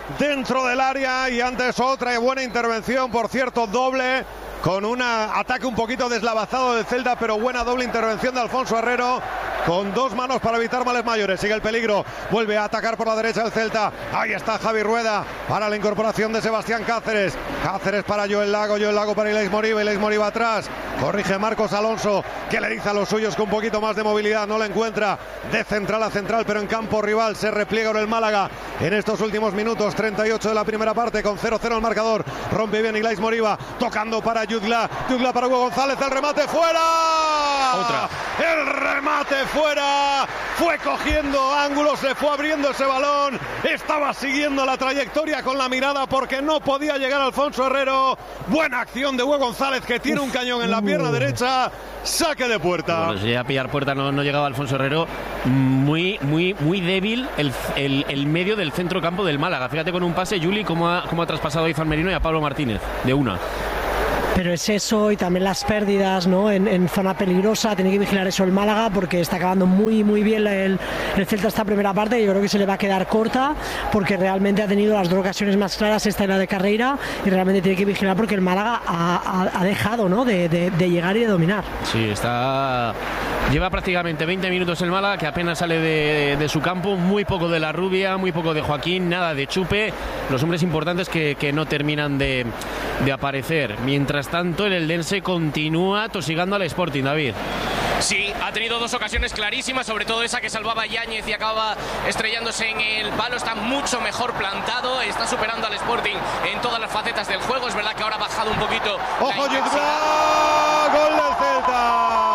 dentro del área y antes otra buena intervención, por cierto, doble, con un ataque un poquito deslavazado del Celta, pero buena doble intervención de Alfonso Herrero, con dos manos para evitar males mayores. Sigue el peligro, vuelve a atacar por la derecha el Celta. Ahí está Javi Rueda para la incorporación de Sebastián Cáceres. Cáceres para Joel Lago, Joel Lago para Ilaix Moriba, Ilaix Moriba atrás. Corrige Marcos Alonso, que le dice a los suyos con un poquito más de movilidad, no la encuentra de central a central, pero en campo rival se repliega con el Málaga en estos últimos minutos. Treinta y ocho de la primera parte, con cero cero el marcador. Rompe bien Ilaix Moriba, tocando para Jutgla, Jutgla para Hugo González, el remate fuera. Otra. El remate fuera, fue cogiendo ángulos, se fue abriendo ese balón, estaba siguiendo la trayectoria con la mirada porque no podía llegar Alfonso Herrero. Buena acción de Hugo González, que tiene un cañón en la pierna derecha. Saque de puerta. Bueno, si a pillar puerta no, no llegaba Alfonso Herrero. Muy, muy, muy débil el, el, el medio del centro campo del Málaga. Fíjate con un pase, Juli, cómo ha, cómo ha traspasado a Izan Merino y a Pablo Martínez de una. Pero es eso y también las pérdidas, ¿no? en, en zona peligrosa. Tiene que vigilar eso el Málaga porque está acabando muy muy bien el, el Celta esta primera parte. Yo creo que se le va a quedar corta porque realmente ha tenido las dos ocasiones más claras, esta y la de Carreira, y realmente tiene que vigilar porque el Málaga ha, ha, ha dejado, ¿no? de, de, de llegar y de dominar. Sí, está... Lleva prácticamente veinte minutos el Málaga, que apenas sale de, de su campo. Muy poco de La Rubia, muy poco de Joaquín, nada de Chupe. Los hombres importantes que, que no terminan de, de aparecer. Mientras tanto, el eldense continúa tosigando al Sporting, David. Sí, ha tenido dos ocasiones clarísimas, sobre todo esa que salvaba a Yáñez y acaba estrellándose en el palo. Está mucho mejor plantado, está superando al Sporting en todas las facetas del juego. Es verdad que ahora ha bajado un poquito. ¡Ojo, Jutgla! ¡Gol del Celta!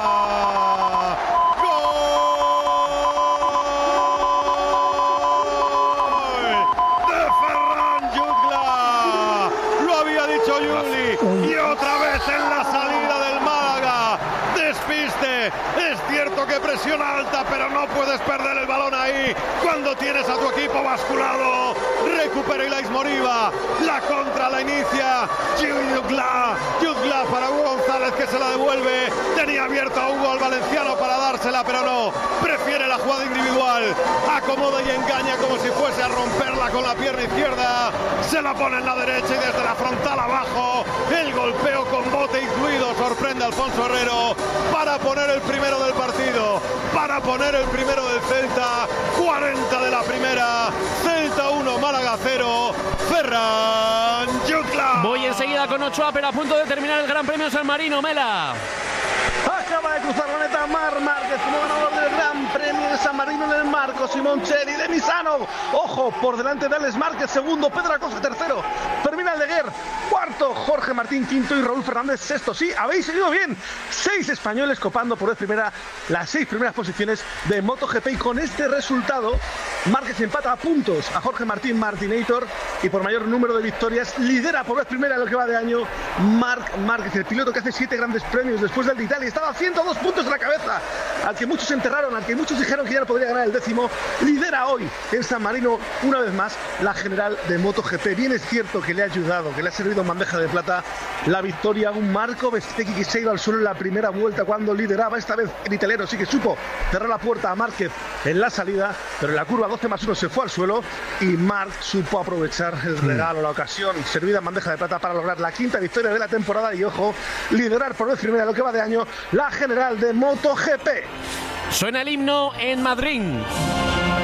Y otra vez en la salida del Málaga, despiste. Es cierto que presión alta, pero no puedes perder el balón ahí cuando tienes a tu equipo basculado. Recupera Ilaix Moriba, la contra la inicia Jutgla, Jutgla para Hugo González, que se la devuelve. Tenía abierto a Hugo, al valenciano, para dársela, pero no, prefiere la jugada individual. Acomoda y engaña como si fuese a romperla con la pierna izquierda. Se la pone en la derecha y desde la frontal abajo, el golpeo con bote incluido. Sorprende a Alfonso Herrero para poner el primero del partido, para poner el primero del Celta. Cuarenta de la primera, Celta uno, Málaga cero. Ferran Jutgla. Voy enseguida con Ochoa, pero a punto de terminar el Gran Premio San Marino. Mela. Acaba de cruzar la meta Marc Márquez como ganador del Gran Premio de San Marino en el marco. Simoncelli de Misano. Ojo, por delante de Alex Márquez, segundo. Pedro Acosta, tercero. Fermín Aldeguer, cuarto. Jorge Martín, quinto. Y Raúl Fernández, sexto. Sí, habéis seguido bien. Seis españoles copando por vez primera las seis primeras posiciones de MotoGP. Y con este resultado, Márquez empata a puntos a Jorge Martín, Martinator. Y por mayor número de victorias, lidera por vez primera en lo que va de año Marc Márquez, el piloto que hace siete grandes premios después del de Italia. Estaba a ciento dos puntos de la cabeza, al que muchos enterraron, al que muchos dijeron que ya no podría ganar el décimo. Lidera hoy en San Marino una vez más la general de MotoGP. Bien es cierto que le ha ayudado, que le ha servido en bandeja de plata la victoria a un Marco Bezzecchi que se ha ido al suelo en la primera vuelta cuando lideraba. Esta vez el italiano sí que supo cerrar la puerta a Márquez en la salida, pero en la curva doce más uno se fue al suelo y Marc supo aprovechar el regalo, la ocasión servida en bandeja de plata para lograr la quinta victoria de la temporada y, ojo, liderar por vez primera lo que va de año la general de MotoGP. Suena el himno en Madrid.